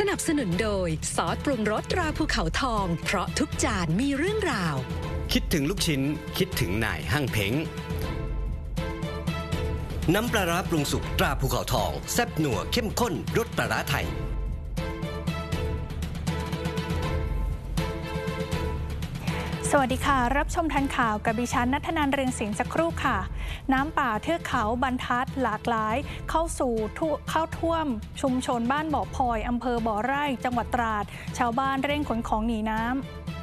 นับสนุนโดยซอสปรุงรสตราภูเขาทองเพราะทุกจานมีเรื่องราวคิดถึงลูกชิ้นคิดถึงนายห้างเพ้งน้ำปลาร้าปรุงสุกตราภูเขาทองแซ่บนัวเข้มข้นรสปลาร้าไทยสวัสดีค่ะรับชมทันข่าวกับดิฉันณัฐนันท์ เรืองศิลป์สักครู่ค่ะน้ำป่าเทือกเขาบรรทัดหลากหลายเข้าท่วมชุมชนบ้านบ่อพลอยอำเภอบ่อไร่จังหวัดตราดชาวบ้านเร่งขนของหนีน้ำ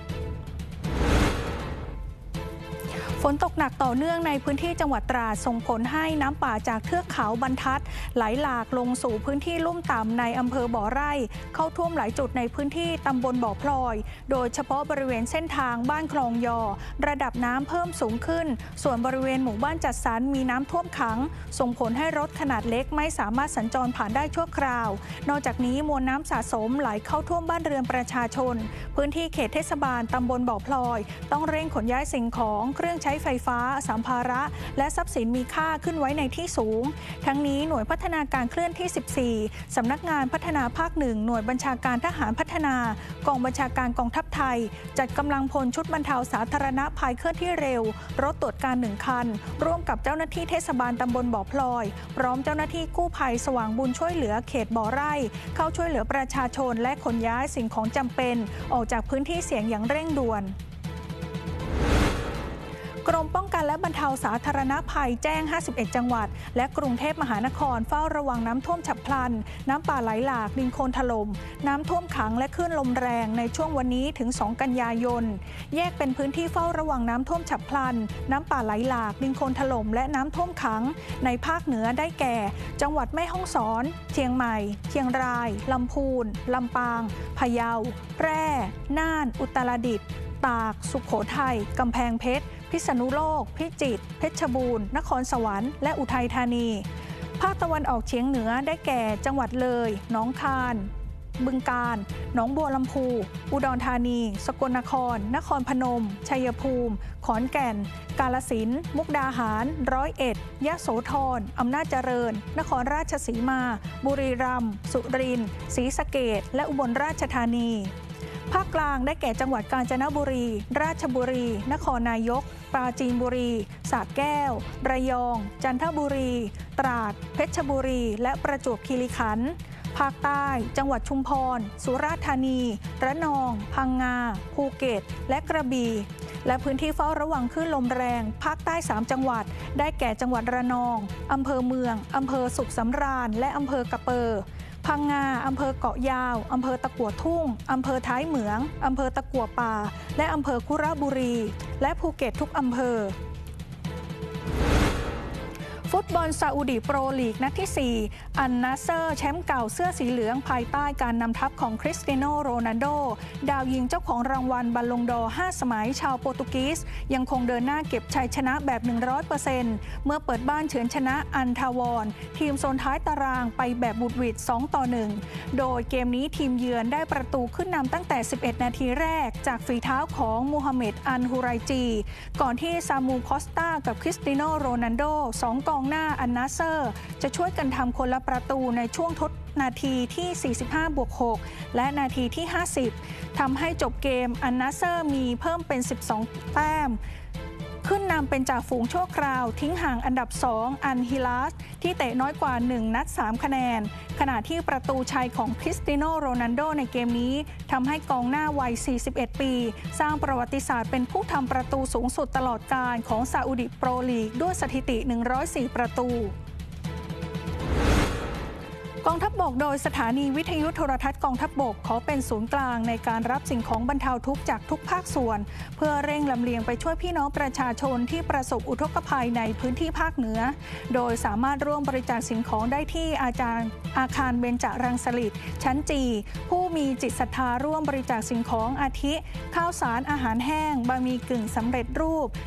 ฝนตกหนักต่อเนื่องในพื้นที่จังหวัดตราดส่งผลให้น้ำป่าจากเทือกเขาบรรทัดไหลหลากลงสู่พื้นที่ลุ่มต่ำในอำเภอบ่อไร่เข้าท่วมหลายจุดในพื้นที่ตำบลบ่อพลอยโดยเฉพาะบริเวณเส้นทางบ้านคลองยอระดับน้ำเพิ่มสูงขึ้นส่วนบริเวณหมู่บ้านจัดสรรมีน้ำท่วมขังส่งผลให้รถขนาดเล็กไม่สามารถสัญจรผ่านได้ชั่วคราวนอกจากนี้มวลน้ำสะสมไหลเข้าท่วมบ้านเรือนประชาชนพื้นที่เขตเทศบาลตำบลบ่อพลอยต้องเร่งขนย้ายสิ่งของเครื่องใช้ไฟฟ้าสัมภาระและทรัพย์สินมีค่าขึ้นไว้ในที่สูงทั้งนี้หน่วยพัฒนาการเคลื่อนที่14สำนักงานพัฒนาภาค1หน่วยบัญชาการทหารพัฒนากองบัญชาการกองทัพไทยจัดกำลังพลชุดบรรเทาสาธารณภัยเคลื่อนที่เร็วรถตรวจการ1คันร่วมกับเจ้าหน้าที่เทศบาลตำบลบ่อพลอยพร้อมเจ้าหน้าที่กู้ภัยสว่างบุญช่วยเหลือเขตบ่อไร่เข้าช่วยเหลือประชาชนและขนย้ายสิ่งของจำเป็นออกจากพื้นที่เสี่ยงอย่างเร่งด่วนกรมป้องกันและบรรเทาสาธารณภัยแจ้ง51จังหวัดและกรุงเทพมหานครเฝ้าระวังน้ำท่วมฉับพลันน้ำป่าไหลหลากดินโคลนถล่มน้ำท่วมขังและคลื่นลมแรงในช่วงวันนี้ถึง2กันยายนแยกเป็นพื้นที่เฝ้าระวังน้ำท่วมฉับพลันน้ำป่าไหลหลากดินโคลนถล่มและน้ำท่วมขังในภาคเหนือได้แก่จังหวัดแม่ฮ่องสอนเชียงใหม่เชียงรายลำพูนลำปางพะเยาแพร่น่านอุตรดิตถ์ตากสุโขทัยกำแพงเพชรพิษณุโลกพิจิตรเพชรบูรณ์นครสวรรค์และอุทัยธานีภาคตะวันออกเฉียงเหนือได้แก่จังหวัดเลยหนองคายบึงกาฬหนองบัวลำพูอุดรธานีสกลนครนครพนมชัยภูมิขอนแก่นกาฬสินธุ์มุกดาหาร101ยโสธรอำนาจเจริญนครราชสีมาบุรีรัมย์สุรินทร์ศรีสะเกษและอุบลราชธานีภาคกลางได้แก่จังหวัดกาญจนบุรีราชบุรีนครนายกปราจีนบุรีสระแก้วระยองจันทบุรีตราดเพชรบุรีและประจวบคีรีขันธ์ภาคใต้จังหวัดชุมพรสุราษฎร์ธานีระนองพังงาภูเก็ตและกระบี่และพื้นที่เฝ้าระวังคลื่นลมแรงภาคใต้3จังหวัดได้แก่จังหวัดระนองอำเภอเมืองอำเภอสุขสำราญและอำเภอกะเปอพังงาอำเภอเกาะยาวอำเภอตะกั่วทุ่งอำเภอท้ายเหมืองอำเภอตะกั่วป่าและอำเภอคุระบุรีและภูเก็ตทุกอำเภอฟุตบอลซาอุดิโปรลีกนัดที่4อันนาเซอร์แชมป์เก่าเสื้อสีเหลืองภายใต้การนำทัพของคริสเตียโนโรนัลโดดาวยิงเจ้าของรางวัลบัลลงดอร์5สมัยชาวโปรตุเกสยังคงเดินหน้าเก็บชัยชนะแบบ 100% เมื่อเปิดบ้านเฉือนชนะอันทาวอนทีมโซนท้ายตารางไปแบบบุดหวิด2-1โดยเกมนี้ทีมเยือนได้ประตูขึ้นนำตั้งแต่11นาทีแรกจากฝีเท้าของมูฮัมเหม็ดอันฮูไรจีก่อนที่ซามูคอสตากับคริสเตียโนโรนัลโด2กองหน้าอันนาเซอร์จะช่วยกันทำคนละประตูในช่วงทดนาทีที่45+6และนาทีที่50ทำให้จบเกมอันนาเซอร์มีเพิ่มเป็น12แต้มขึ้นนำเป็นจ่าฝูงชั่วคราวทิ้งห่างอันดับ2อันฮิลาสที่เตะน้อยกว่า1นัด3คะแนนขณะที่ประตูชัยของคริสเตียโนโรนัลโดในเกมนี้ทำให้กองหน้าวัย41ปีสร้างประวัติศาสตร์เป็นผู้ทำประตูสูงสุดตลอดกาลของซาอุดิโปรลีกด้วยสถิติ104ประตูกองทัพบกโดยสถานีวิทยุโทรทัศน์กองทัพบกขอเป็นศูนย์กลางในการรับสิ่งของบรรเทาทุกข์จากทุกภาคส่วนเพื่อเร่งลำเลียงไปช่วยพี่น้องประชาชนที่ประสบอุทกภัยในพื้นที่ภาคเหนือโดยสามารถร่วมบริจาคสิ่งของได้ที่อาคารเบญจรังสฤษดิ์ชั้นจีผู้มีจิตศรัทธาร่วมบริจาคสิ่งของอาทิข้าวสารอาหารแห้งบะหมี่กึ่งสำเร็จรูป